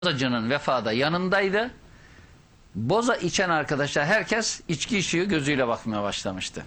bozacının vefada yanındaydı. Boza içen arkadaşlar herkes içki içiyor gözüyle bakmaya başlamıştı.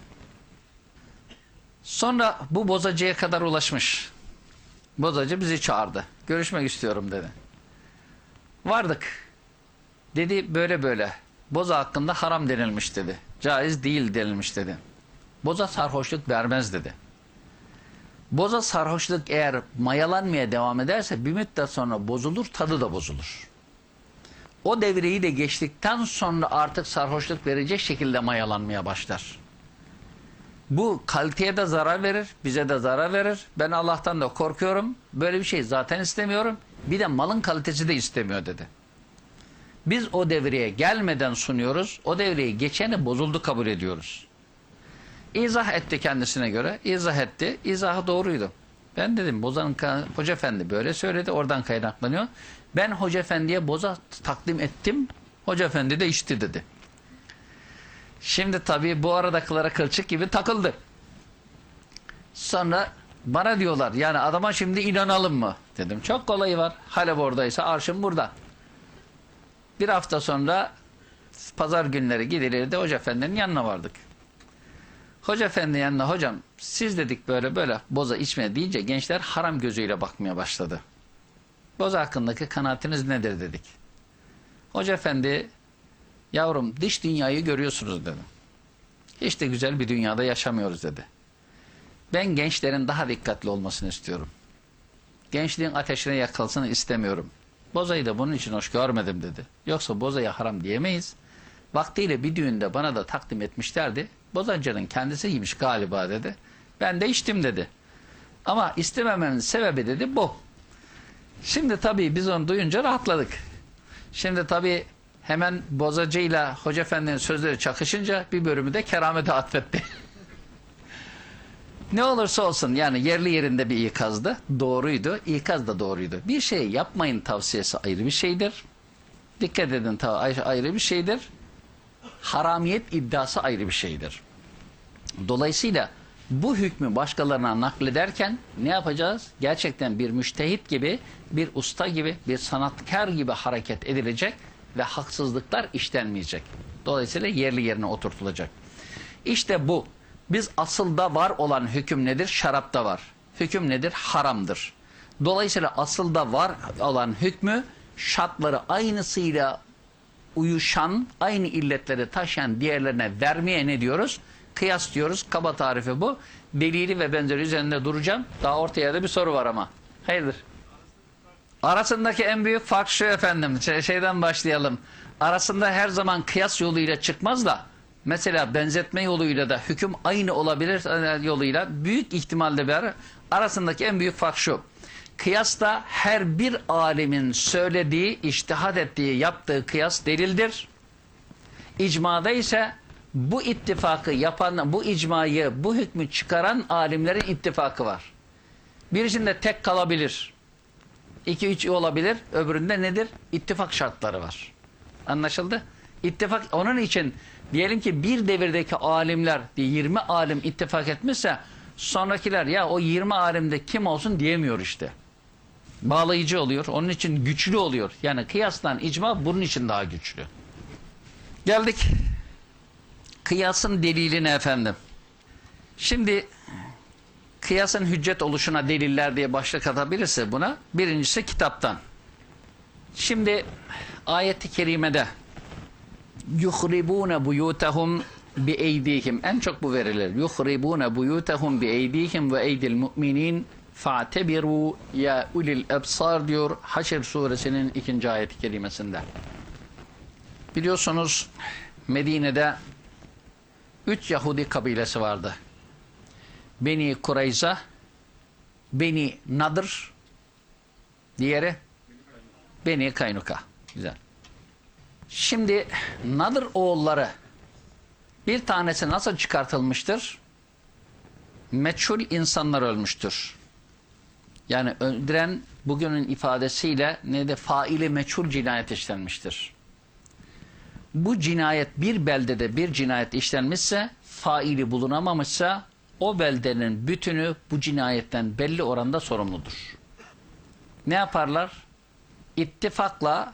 Sonra bu bozacıya kadar ulaşmış. Bozacı bizi çağırdı. Görüşmek istiyorum dedi. Vardık. Dedi böyle böyle. Boza hakkında haram denilmiş dedi. Caiz değil denilmiş dedi. Boza sarhoşluk vermez dedi. Boza sarhoşluk eğer mayalanmaya devam ederse bir müddet sonra bozulur, tadı da bozulur. O devreyi de geçtikten sonra artık sarhoşluk verecek şekilde mayalanmaya başlar. Bu kaliteye de zarar verir, bize de zarar verir. Ben Allah'tan da korkuyorum. Böyle bir şey zaten istemiyorum. Bir de malın kalitesi de istemiyor dedi. Biz o devreye gelmeden sunuyoruz. O devreyi geçeni bozuldu kabul ediyoruz. İzah etti kendisine göre. İzah etti. İzahı doğruydu. Ben dedim bozanın Hoca Efendi böyle söyledi. Oradan kaynaklanıyor. Ben Hoca Efendi'ye boza takdim ettim. Hoca Efendi de içti dedi. Şimdi tabii bu aradakılara kılçık gibi takıldı. Sonra bana diyorlar yani adama şimdi inanalım mı? Dedim çok kolayı var. Halep oradaysa arşım burada. Bir hafta sonra pazar günleri gidilirdi Hoca Efendi'nin yanına vardık. Hoca Efendi yanına hocam siz dedik böyle böyle boza içmeye deyince gençler haram gözüyle bakmaya başladı. Boza hakkındaki kanaatiniz nedir dedik. Hoca Efendi yavrum dış dünyayı görüyorsunuz dedi. Hiç de güzel bir dünyada yaşamıyoruz dedi. Ben gençlerin daha dikkatli olmasını istiyorum. Gençliğin ateşine yakılsın istemiyorum. Bozayı da bunun için hoş görmedim dedi. Yoksa bozaya haram diyemeyiz. Vaktiyle bir düğünde bana da takdim etmişlerdi. Bozacının kendisiymiş galiba dedi. Ben de içtim dedi. Ama istememenin sebebi dedi bu. Şimdi tabii biz onu duyunca rahatladık. Şimdi tabii hemen bozacıyla Hoca Efendi'nin sözleri çakışınca bir bölümü de keramete atfetti. Ne olursa olsun yani yerli yerinde bir ikazdı. Doğruydu. İkaz da doğruydu. Bir şey yapmayın tavsiyesi ayrı bir şeydir. Dikkat edin ayrı bir şeydir. Haramiyet iddiası ayrı bir şeydir. Dolayısıyla bu hükmü başkalarına naklederken ne yapacağız? Gerçekten bir müştehit gibi, bir usta gibi, bir sanatkar gibi hareket edilecek ve haksızlıklar işlenmeyecek. Dolayısıyla yerli yerine oturtulacak. İşte bu. Biz asılda var olan hüküm nedir? Şarapta var. Hüküm nedir? Haramdır. Dolayısıyla asılda var olan hükmü şartları aynısıyla uyuşan, aynı illetleri taşıyan diğerlerine vermeye ne diyoruz? Kıyas diyoruz. Kaba tarifi bu. Delili ve benzeri üzerinde duracağım. Daha ortaya da bir soru var ama. Hayırdır? Arasındaki en büyük fark şu efendim. Şeyden başlayalım. Arasında her zaman kıyas yoluyla çıkmaz da mesela benzetme yoluyla da hüküm aynı olabilir yoluyla büyük ihtimalle bir arasındaki en büyük fark şu. Kıyasta her bir alimin söylediği, içtihat ettiği, yaptığı kıyas delildir. İcmada ise bu ittifakı yapan, bu icmayı, bu hükmü çıkaran alimlerin ittifakı var. Birisinde tek kalabilir. 2-3 olabilir. Öbüründe nedir? İttifak şartları var. Anlaşıldı? İttifak onun için diyelim ki bir devirdeki alimler 20 alim ittifak etmişse sonrakiler ya o 20 alimde kim olsun diyemiyor işte. Bağlayıcı oluyor. Onun için güçlü oluyor. Yani kıyaslan icma bunun için daha güçlü. Geldik. Kıyasın deliline efendim. Şimdi kıyasın hüccet oluşuna deliller diye başlık atabilirse buna. Birincisi kitaptan. Şimdi ayet-i kerimede yuhribune buyutahum bi eydihim en çok bu verilir. Yuhribune buyutahum bi eydihim ve eydil mu'minin fa'tebiru ya ulil ebsar diyor Haşr suresinin 2. ayet-i kerimesinde. Biliyorsunuz Medine'de 3 Yahudi kabilesi vardı. Beni Kureyza, Beni Nadır, diğeri Beni Kaynuka. Güzel. Şimdi Nadır oğulları bir tanesi nasıl çıkartılmıştır? Meçhul insanlar ölmüştür. Yani öldüren bugünün ifadesiyle neydi? Faili meçhul cinayet işlenmiştir. Bu cinayet bir beldede bir cinayet işlenmişse, faili bulunamamışsa o beldenin bütünü bu cinayetten belli oranda sorumludur. Ne yaparlar? ittifakla